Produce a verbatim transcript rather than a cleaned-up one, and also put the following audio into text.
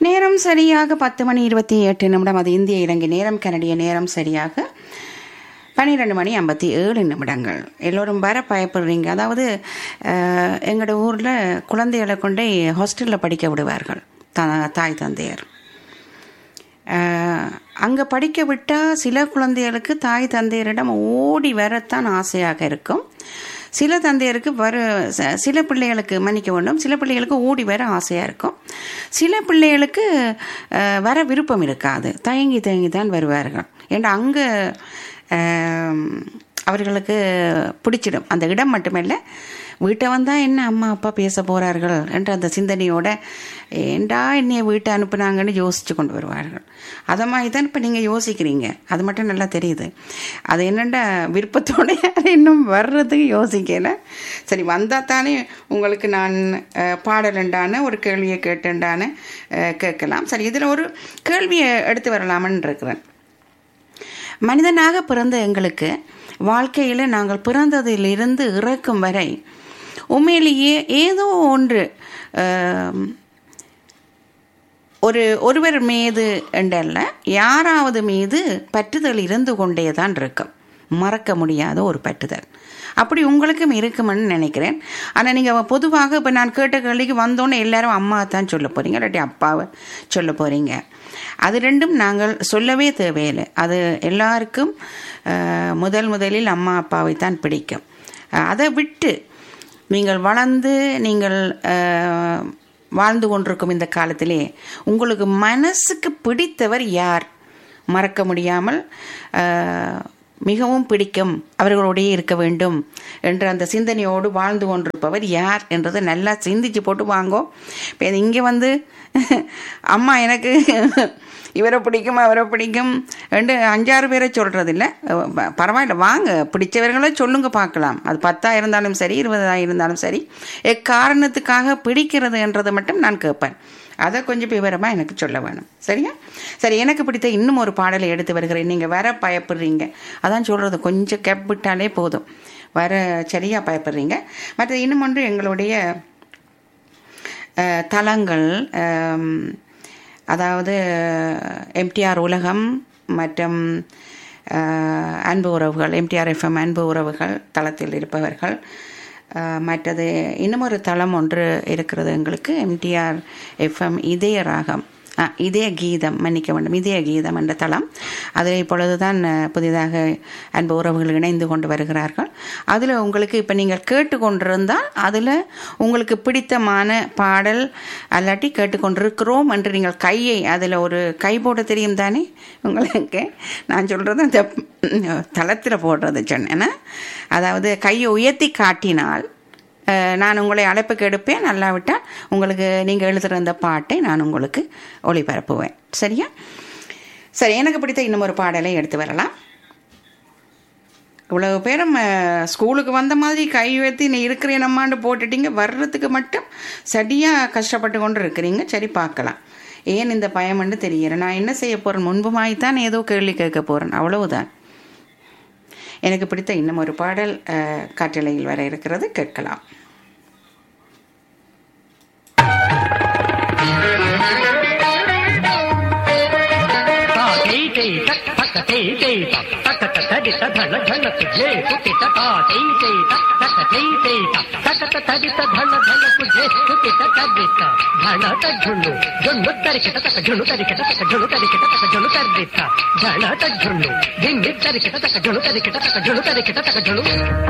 நேரம் சரியாக பத்து மணி இருபத்தி எட்டு நிமிடம். அது இந்திய இலங்கை நேரம். கனடிய நேரம் சரியாக பன்னிரெண்டு மணி ஐம்பத்தி ஏழு நிமிடங்கள். எல்லோரும் வர பயப்படுறீங்க. அதாவது எங்களோட ஊரில் குழந்தைகளை கொண்டே ஹாஸ்டலில் படிக்க விடுவார்கள் த தாய் தந்தையர். அங்கே படிக்க விட்டால் சில குழந்தைகளுக்கு தாய் தந்தையரிடம் ஓடி வரத்தான் ஆசையாக இருக்கும். சில தந்தையருக்கு வர சில பிள்ளைகளுக்கு மன்னிக்க வேண்டும், சில பிள்ளைகளுக்கு ஓடி வர ஆசையாக இருக்கும். சில பிள்ளைகளுக்கு வர விருப்பம் இருக்காது, தயங்கி தயங்கி தான் வருவார்கள். ஏன்னா அங்கே அவர்களுக்கு பிடிச்சிடும். அந்த இடம் மட்டுமில்லை, வீட்டை வந்தால் என்ன அம்மா அப்பா பேச போகிறார்கள் என்ற அந்த சிந்தனையோட ஏண்டா என்னைய வீட்டை அனுப்புனாங்கன்னு யோசித்து கொண்டு வருவார்கள். அதை மாதிரி தான் இப்போ நீங்கள் யோசிக்கிறீங்க. அது மட்டும் நல்லா தெரியுது. அது என்னென்னா விருப்பத்தோடு இன்னும் வர்றதுக்கு யோசிக்கலை. சரி, வந்தால் தானே உங்களுக்கு நான் பாடலண்டான ஒரு கேள்வியை கேட்டுண்டான கேட்கலாம். சரி, இதில் ஒரு கேள்வியை எடுத்து வரலாமன்னு இருக்கிறேன். மனிதனாக பிறந்த எங்களுக்கு வாழ்க்கையில் நாங்கள் பிறந்ததிலிருந்து இறக்கும் வரை உண்மையிலேயே ஏதோ ஒன்று ஒரு ஒருவர் மீது என்றல்ல, யாராவது மீது பற்றுதல் இருந்து கொண்டே தான் இருக்கும். மறக்க முடியாத ஒரு பற்றுதல் அப்படி உங்களுக்கும் இருக்குமென்னு நினைக்கிறேன். ஆனால் நீங்கள் பொதுவாக இப்போ நான் கேட்ட கேள்விக்கு வந்தோன்னே எல்லாரும் அம்மா தான் சொல்ல போகிறீங்க, இல்லாட்டி அப்பாவை சொல்ல போகிறீங்க. அது ரெண்டும் நாங்கள் சொல்லவே தேவையில்லை. அது எல்லாருக்கும் முதல் முதலில் அம்மா அப்பாவை தான் பிடிக்கும். அதை விட்டு நீங்கள் வளர்ந்து நீங்கள் வாழ்ந்து கொண்டிருக்கும் இந்த காலத்திலே உங்களுக்கு மனசுக்கு பிடித்தவர் யார், மறக்க முடியாமல் மிகவும் பிடிக்கும், அவர்களோடையே இருக்க வேண்டும் என்ற அந்த சிந்தனையோடு வாழ்ந்து கொண்டிருப்பவர் யார் என்றதை நல்லா சிந்திச்சு போட்டு வாங்கோ. இப்போ இங்கே வந்து அம்மா எனக்கு இவரை பிடிக்கும் அவரை பிடிக்கும் ரெண்டு அஞ்சாறு பேரை சொல்கிறதில்ல. பரவாயில்ல, வாங்க பிடிச்சவர்களே சொல்லுங்க பார்க்கலாம். அது பத்தாக இருந்தாலும் சரி, இருபதாக இருந்தாலும் சரி, எக்காரணத்துக்காக பிடிக்கிறது என்றதை மட்டும் நான் கேட்பேன். அதை கொஞ்சம் விவரமாக எனக்கு சொல்ல வேணும். சரியா? சரி, எனக்கு பிடித்த இன்னும் ஒரு பாடலை எடுத்து வருகிறேன். நீங்கள் வர பயப்படுறீங்க, அதான் சொல்கிறது. கொஞ்சம் கேப் விட்டாலே போதும், வர சரியாக பயப்படுறீங்க. மற்ற இன்னும் ஒன்று எங்களுடைய தளங்கள், அதாவது எம்டிஆர் உலகம் மற்றும் அன்பு உறவுகள், எம்டிஆர் எஃப்எம் அன்பு உறவுகள் தளத்தில் இருப்பவர்கள். மற்றது இன்னும் ஒரு தளம் ஒன்று இருக்கிறது எங்களுக்கு, எம்டிஆர் எஃப்எம் இதய ராகம், இதய கீதம், மன்னிக்க வேண்டும், இதய கீதம் என்ற தளம். அதில் இப்பொழுது தான் புதிதாக அன்பு உறவுகள் இணைந்து கொண்டு வருகிறார்கள். அதில் உங்களுக்கு இப்போ நீங்கள் கேட்டுக்கொண்டிருந்தால் அதில் உங்களுக்கு பிடித்தமான பாடல் அல்லாட்டி கேட்டுக்கொண்டிருக்கிறோம் என்று நீங்கள் கையை அதில் ஒரு கை போட தெரியும் தானே உங்களுக்கு. நான் சொல்கிறது அந்த தளத்தில் போடுறது சொன்னேன்னா, அதாவது கையை உயர்த்தி காட்டினால் நான் உங்களை அழைப்புக்கு எடுப்பேன். நல்லா விட்டால் உங்களுக்கு நீங்கள் எழுதுகிற அந்த பாட்டை நான் உங்களுக்கு ஒளிபரப்புவேன். சரியா? சரி, எனக்கு பிடித்த இன்னும் ஒரு பாடலை எடுத்து வரலாம். இவ்வளவு பேரும் ஸ்கூலுக்கு வந்த மாதிரி கை உயர்த்தி நீ இருக்கிறேன் அம்மாண்டு போட்டுட்டீங்க, வர்றதுக்கு மட்டும் சரியாக கஷ்டப்பட்டு கொண்டு இருக்கிறீங்க. சரி, பார்க்கலாம் ஏன் இந்த பயம்னு தெரியல. நான் என்ன செய்ய போகிறேன், முன்புமாய்த்தான் ஏதோ கேள்வி கேட்க போகிறேன், அவ்வளவுதான். எனக்கு பிடித்த இன்னும் ஒரு பாடல் காற்றலையில் வர இருக்கிறது, கேட்கலாம். झुन्नू झुन्नू तरिकेट तक झुन्नू तरिकेट तक झुन्नू तरिकेट तक झुन्नू तर देता झण तक झुन्नू धिंग तरिकेट तक झुन्नू तरिकेट तक झुन्नू तरिकेट तक झुन्नू